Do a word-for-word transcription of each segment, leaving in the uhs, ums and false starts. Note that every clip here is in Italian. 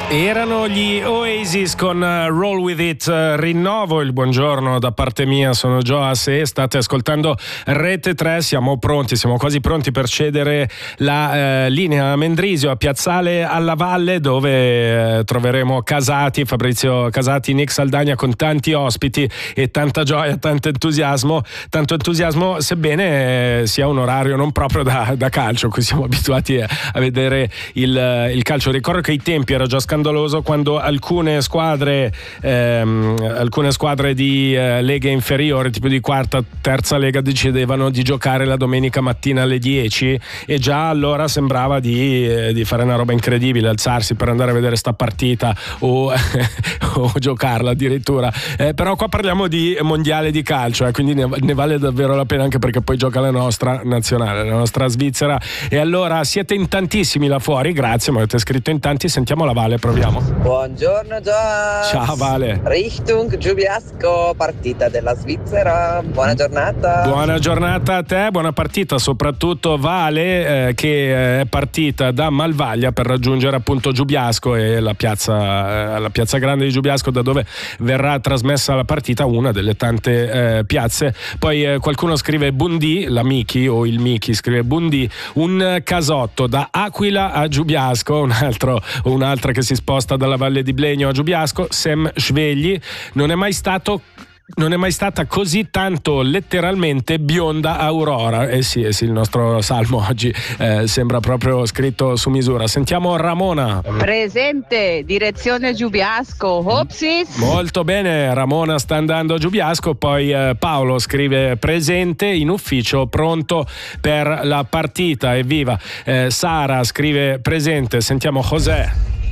Erano gli Oasis con Roll With It. Rinnovo il buongiorno da parte mia, sono Joas e state ascoltando Rete tre. Siamo pronti, siamo quasi pronti per cedere la eh, linea a Mendrisio, a Piazzale alla Valle, dove eh, troveremo Casati, Fabrizio Casati, Nick Saldagna, con tanti ospiti e tanta gioia, tanto entusiasmo, tanto entusiasmo sebbene eh, sia un orario non proprio da, da calcio, qui siamo abituati a, a vedere il, il calcio. Ricordo che ai tempi era già scandaloso quando alcune squadre ehm, alcune squadre di eh, leghe inferiori, tipo di quarta, terza lega, decidevano di giocare la domenica mattina alle dieci e già allora sembrava di, eh, di fare una roba incredibile, alzarsi per andare a vedere sta partita o, o giocarla addirittura, eh, però qua parliamo di mondiale di calcio, eh, quindi ne, ne vale davvero la pena, anche perché poi gioca la nostra nazionale, la nostra Svizzera. E allora siete in tantissimi là fuori, grazie, mi avete scritto in tanti. Sentiamo la Vale, proviamo. Buongiorno Joas. Ciao Vale. Richtung Giubiasco, partita della Svizzera. Buona giornata. Buona giornata a te, buona partita soprattutto Vale, eh, che è partita da Malvaglia per raggiungere appunto Giubiasco e la piazza, eh, la piazza grande di Giubiasco, da dove verrà trasmessa la partita, una delle tante eh, piazze. Poi eh, qualcuno scrive Bundi, la Miki o il Miki scrive Bundi, un casotto da Aquila a Giubiasco, un altro, un'altra che si sposta dalla Valle di Blegno a Giubiasco. Sem Svegli, non è mai stato non è mai stata così tanto letteralmente bionda Aurora. Eh sì, eh sì, il nostro salmo oggi eh, sembra proprio scritto su misura. Sentiamo Ramona. Presente, direzione Giubiasco. Opsis. Molto bene, Ramona sta andando a Giubiasco. Poi eh, Paolo scrive presente in ufficio, pronto per la partita, evviva. eh, Sara scrive presente. Sentiamo José.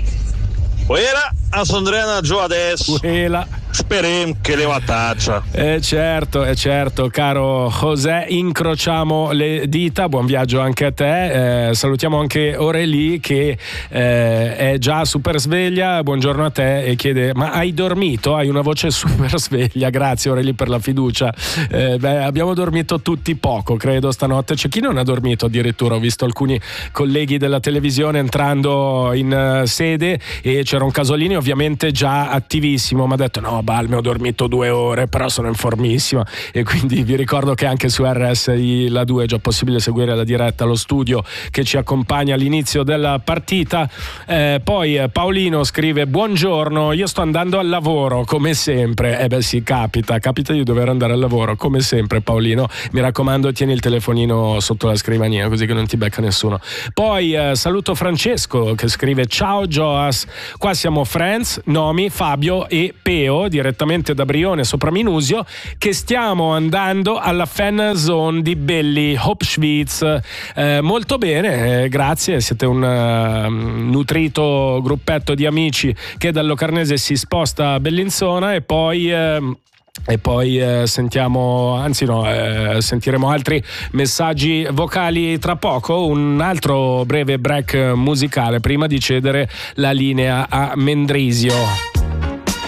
Buona, a Sondrena giù adesso. Buona. Speriamo che le taccia. Eh certo, eh certo, caro José, incrociamo le dita. Buon viaggio anche a te. Eh, salutiamo anche Aurélie, che eh, è già super sveglia. Buongiorno a te, e chiede: ma hai dormito? Hai una voce super sveglia. Grazie Aurélie per la fiducia. Eh, beh, abbiamo dormito tutti poco, credo, stanotte. C'è chi non ha dormito addirittura. Ho visto alcuni colleghi della televisione entrando in uh, sede e c'era un Casolini ovviamente già attivissimo, mi ha detto: no Balme, ho dormito due ore, però sono in formissima. E quindi vi ricordo che anche su R S I La due è già possibile seguire la diretta, lo studio che ci accompagna all'inizio della partita. Eh, poi Paolino scrive: buongiorno, io sto andando al lavoro come sempre. Eh beh sì, capita, capita di dover andare al lavoro come sempre, Paolino. Mi raccomando, tieni il telefonino sotto la scrivania, così che non ti becca nessuno. Poi eh, saluto Francesco, che scrive: ciao Joas, qua siamo Franz, Nomi, Fabio e Peo, direttamente da Brione sopra Minusio, che stiamo andando alla fan zone di Belli Hopschwitz. Eh, molto bene, eh, grazie, siete un uh, nutrito gruppetto di amici che dal Locarnese si sposta a Bellinzona. E poi eh, E poi eh, sentiamo, anzi no, eh, sentiremo altri messaggi vocali tra poco. Un altro breve break musicale prima di cedere la linea a Mendrisio.